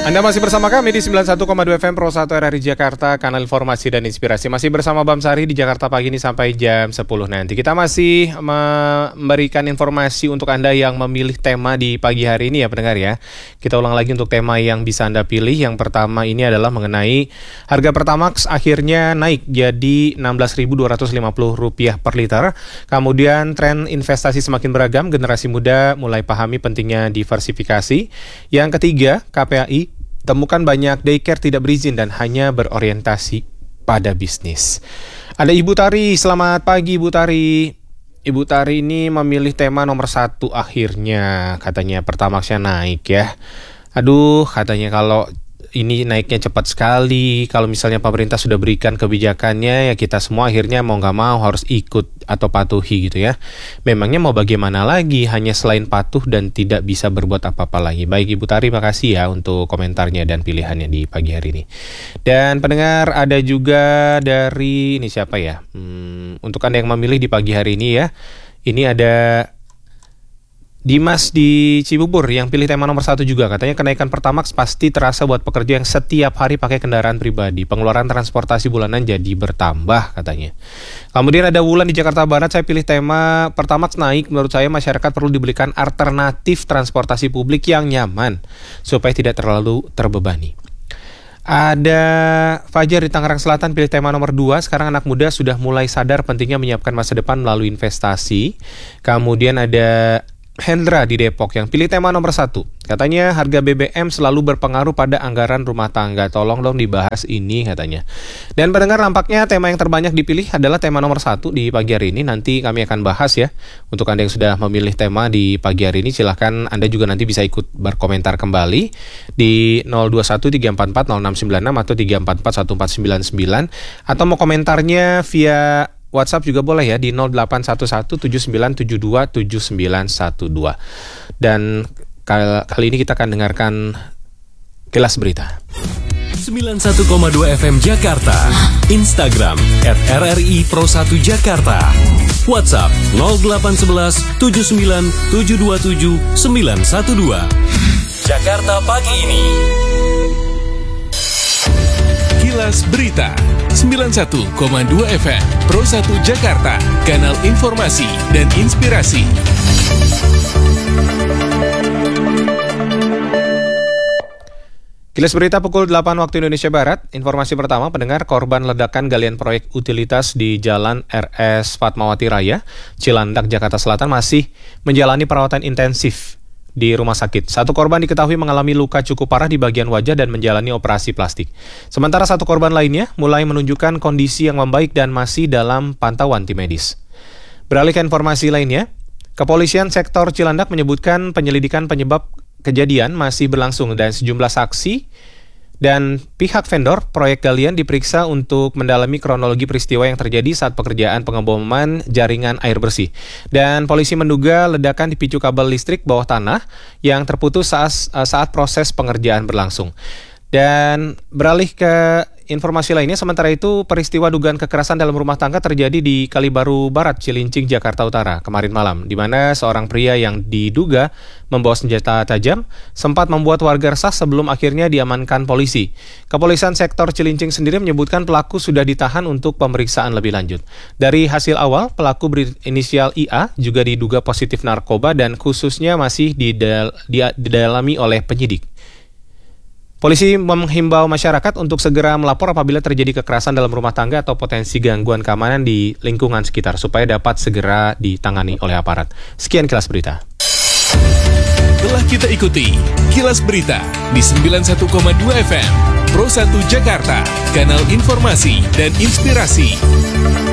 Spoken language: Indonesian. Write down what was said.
Anda masih bersama kami di 91,2 FM Pro 1 RRI Jakarta, kanal informasi dan inspirasi. Masih bersama Bam Sari di Jakarta pagi ini sampai jam 10 nanti. Kita masih memberikan informasi untuk Anda yang memilih tema di pagi hari ini ya pendengar ya. Kita ulang lagi untuk tema yang bisa Anda pilih. Yang pertama ini adalah mengenai harga Pertamax akhirnya naik jadi Rp16.250 per liter. Kemudian tren investasi semakin beragam, generasi muda mulai pahami pentingnya diversifikasi. Yang ketiga, KPAI temukan banyak daycare tidak berizin dan hanya berorientasi pada bisnis. Ada Ibu Tari, selamat pagi Ibu Tari. Ibu Tari ini memilih tema nomor 1 akhirnya, katanya Pertamaxnya naik ya. Aduh, katanya kalau ini naiknya cepat sekali, kalau misalnya pemerintah sudah berikan kebijakannya, ya kita semua akhirnya mau nggak mau harus ikut atau patuhi gitu ya. Memangnya mau bagaimana lagi, hanya selain patuh dan tidak bisa berbuat apa-apa lagi. Baik Ibu Tari, makasih ya untuk komentarnya dan pilihannya di pagi hari ini. Dan pendengar, ada juga dari, ini siapa ya? Untuk Anda yang memilih di pagi hari ini ya, ini ada Dimas di Cibubur yang pilih tema nomor 1 juga. Katanya kenaikan Pertamax pasti terasa buat pekerja yang setiap hari pakai kendaraan pribadi. Pengeluaran transportasi bulanan jadi bertambah katanya. Kemudian ada Wulan di Jakarta Barat, saya pilih tema Pertamax naik. Menurut saya masyarakat perlu diberikan alternatif transportasi publik yang nyaman supaya tidak terlalu terbebani. Ada Fajar di Tangerang Selatan pilih tema nomor 2. Sekarang anak muda sudah mulai sadar pentingnya menyiapkan masa depan melalui investasi. Kemudian ada Hendra di Depok yang pilih tema nomor 1. Katanya harga BBM selalu berpengaruh pada anggaran rumah tangga. Tolong dong dibahas ini katanya. Dan pendengar, nampaknya tema yang terbanyak dipilih adalah tema nomor 1 di pagi hari ini. Nanti kami akan bahas ya. Untuk Anda yang sudah memilih tema di pagi hari ini, silahkan Anda juga nanti bisa ikut berkomentar kembali di 0213440696 atau 3441499, atau mau komentarnya via WhatsApp juga boleh ya di 081179727912. Dan kali ini kita akan dengarkan Kilas Berita. 91,2 FM Jakarta, Instagram @RRI Pro 1 Jakarta, WhatsApp 0811 79 727 912. Jakarta pagi ini. Kilas Berita 91,2 FM Pro 1 Jakarta, kanal informasi dan inspirasi. Kilas Berita pukul 8 waktu Indonesia Barat. Informasi pertama, pendengar, korban ledakan galian proyek utilitas di Jalan RS Fatmawati Raya, Cilandak, Jakarta Selatan masih menjalani perawatan intensif di rumah sakit. 1 korban diketahui mengalami luka cukup parah di bagian wajah dan menjalani operasi plastik. Sementara 1 korban lainnya mulai menunjukkan kondisi yang membaik dan masih dalam pantauan tim medis. Beralih ke informasi lainnya, Kepolisian Sektor Cilandak menyebutkan penyelidikan penyebab kejadian masih berlangsung dan sejumlah saksi dan pihak vendor proyek galian diperiksa untuk mendalami kronologi peristiwa yang terjadi saat pekerjaan pengeboman jaringan air bersih. Dan polisi menduga ledakan dipicu kabel listrik bawah tanah yang terputus saat proses pengerjaan berlangsung. Dan beralih ke informasi lainnya, sementara itu peristiwa dugaan kekerasan dalam rumah tangga terjadi di Kalibaru Barat, Cilincing, Jakarta Utara kemarin malam, di mana seorang pria yang diduga membawa senjata tajam sempat membuat warga resah sebelum akhirnya diamankan polisi. Kepolisian Sektor Cilincing sendiri menyebutkan pelaku sudah ditahan untuk pemeriksaan lebih lanjut. Dari hasil awal, pelaku berinisial IA juga diduga positif narkoba dan khususnya masih didalami oleh penyidik. Polisi menghimbau masyarakat untuk segera melapor apabila terjadi kekerasan dalam rumah tangga atau potensi gangguan keamanan di lingkungan sekitar supaya dapat segera ditangani oleh aparat. Sekian Kilas Berita. Telah kita ikuti Kilas Berita di 91,2 FM Pro 1 Jakarta, kanal informasi dan inspirasi.